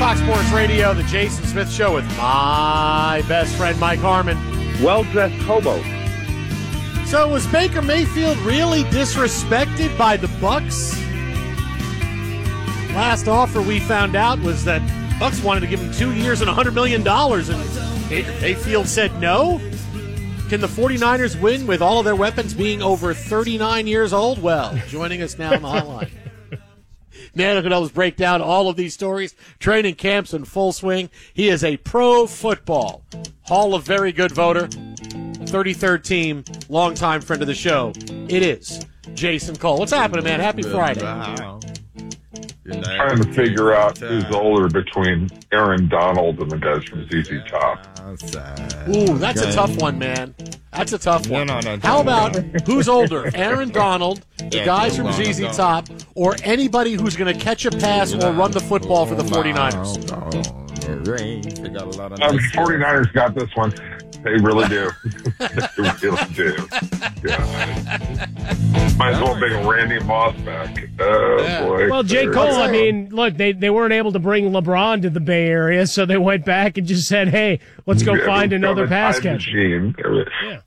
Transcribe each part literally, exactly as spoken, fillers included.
Fox Sports Radio, the Jason Smith Show with my best friend, Mike Harmon. Well-dressed hobo. So was Baker Mayfield really disrespected by the Bucs? Last offer we found out was that Bucs wanted to give him two years and one hundred million dollars, and Baker Mayfield said no? Can the 49ers win with all of their weapons being over thirty-nine years old? Well, joining us now on the hotline. Nano can always break down all of these stories. Training camps in full swing. He is a pro football Hall of Very Good voter, thirty-third team, longtime friend of the show. It is Jason Cole. What's happening, man? Happy Friday. Trying to figure out who's older between Aaron Donald and the guys from Z Z Top. Ooh, that's a tough one, man. That's a tough one. How about who's older, Aaron Donald, the guys from Z Z Top, or anybody who's going to catch a pass or run the football for the 49ers? Um, 49ers got this one. They really do. They really do. God. Might as well bring Randy Moss back. Oh, yeah. Boy. Well, J. Cole, I mean, look, they, they weren't able to bring LeBron to the Bay Area, so they went back and just said, hey, let's go yeah, find another pass catcher. Machine. Yeah.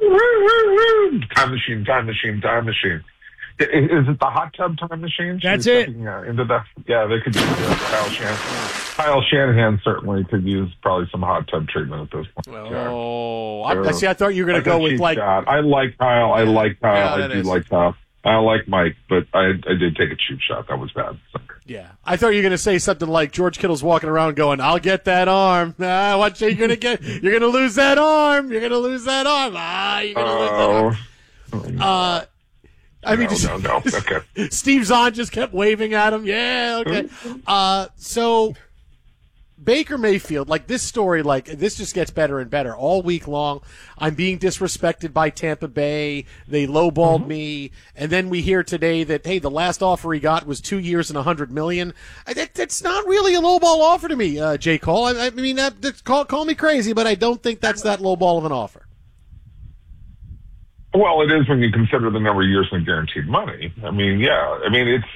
Time machine, time machine, time machine. Is it the hot tub time machine? That's it. Thinking, uh, into the, yeah, they could use uh, Kyle Shanahan. Kyle Shanahan certainly could use probably some hot tub treatment at this point. Oh, I, I see. I thought you were going to go with like. Shot. I like Kyle. I like Kyle. Yeah, I do is. like Kyle. I like Mike, but I I did take a cheap shot. That was bad. So. Yeah, I thought you were going to say something like George Kittle's walking around going, "I'll get that arm." Ah, what you're going to get? You're going to lose that arm. You're going to lose that arm. Ah, you're going to oh. lose that arm. Uh. I mean, no, just, no, no. Okay. Steve Zahn just kept waving at him. Yeah, okay. Uh, so Baker Mayfield, like this story, like this just gets better and better all week long. I'm being disrespected by Tampa Bay. They lowballed mm-hmm. me, and then we hear today that hey, the last offer he got was two years and a hundred million. I, that, that's not really a lowball offer to me, uh, J. Cole. I, I mean, that, that's, call, call me crazy, but I don't think that's that lowball of an offer. Well, it is when you consider the number of years in guaranteed money. I mean, yeah. I mean, it's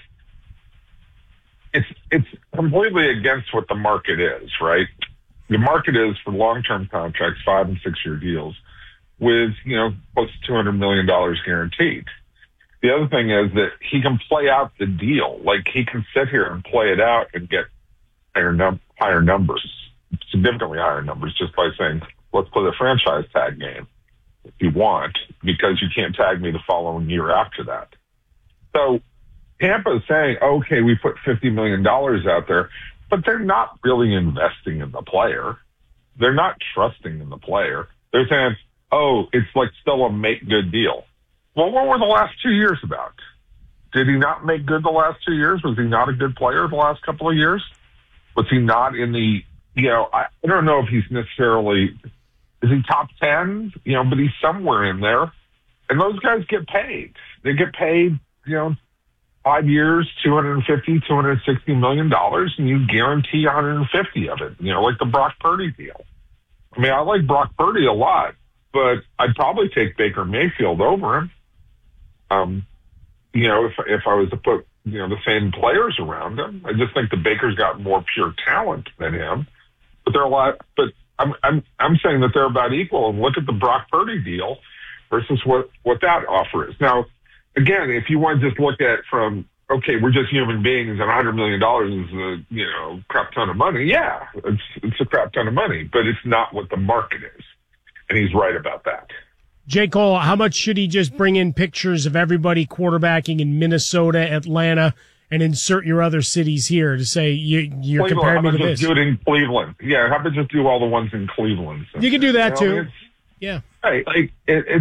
it's it's completely against what the market is, right? The market is for long-term contracts, five and six-year deals, with you know close to two hundred million dollars guaranteed. The other thing is that he can play out the deal, like he can sit here and play it out and get higher num- higher numbers, significantly higher numbers, just by saying, "Let's play the franchise tag game." If you want, because you can't tag me the following year after that. So Tampa is saying, okay, we put fifty million dollars out there, but they're not really investing in the player. They're not trusting in the player. They're saying, oh, it's like still a make good deal. Well, what were the last two years about? Did he not make good the last two years? Was he not a good player the last couple of years? Was he not in the, you know, I, I don't know if he's necessarily... Is he top ten? You know, but he's somewhere in there. And those guys get paid. They get paid, you know, five years, two hundred fifty, two hundred sixty million dollars, and you guarantee one hundred fifty of it, you know, like the Brock Purdy deal. I mean, I like Brock Purdy a lot, but I'd probably take Baker Mayfield over him. Um, you know, if if I was to put, you know, the same players around him. I just think the Baker's got more pure talent than him. But they're a lot, but I'm I'm I'm saying that they're about equal. And look at the Brock Purdy deal versus what, what that offer is. Now, again, if you want to just look at from okay, we're just human beings, and one hundred million dollars is a you know crap ton of money. Yeah, it's it's a crap ton of money, but it's not what the market is, and he's right about that. J. Cole, how much should he just bring in pictures of everybody quarterbacking in Minnesota, Atlanta, and insert your other cities here to say you, you're Cleveland, comparing me to how about this? just do it in Cleveland? Yeah, how about just do all the ones in Cleveland? So, you can do that, you know, too. Yeah. Hey, like, it, it,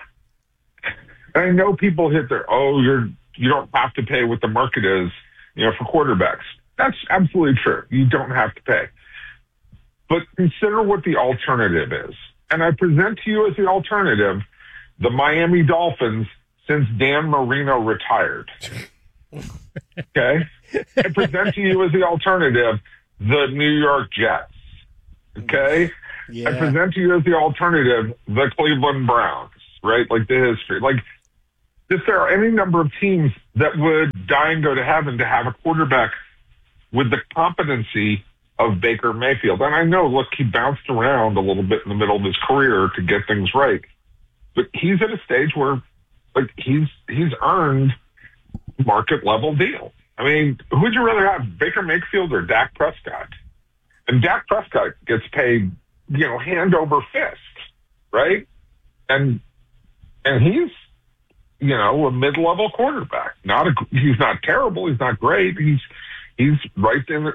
I know people hit their, oh, you're, you don't have to pay what the market is, you know, for quarterbacks. That's absolutely true. You don't have to pay. But consider what the alternative is. And I present to you as the alternative, the Miami Dolphins since Dan Marino retired. Okay? I present to you as the alternative, the New York Jets. Okay? Yeah. I present to you as the alternative, the Cleveland Browns, right? Like the history. Like, if there are any number of teams that would die and go to heaven to have a quarterback with the competency of Baker Mayfield. And I know, look, he bounced around a little bit in the middle of his career to get things right. But he's at a stage where, like, he's he's earned market level deal. I mean, who would you rather have, Baker Mayfield or Dak Prescott? And Dak Prescott gets paid, you know, hand over fist, right? And and he's, you know, a mid-level quarterback. Not a, he's not terrible. He's not great. He's he's right in the,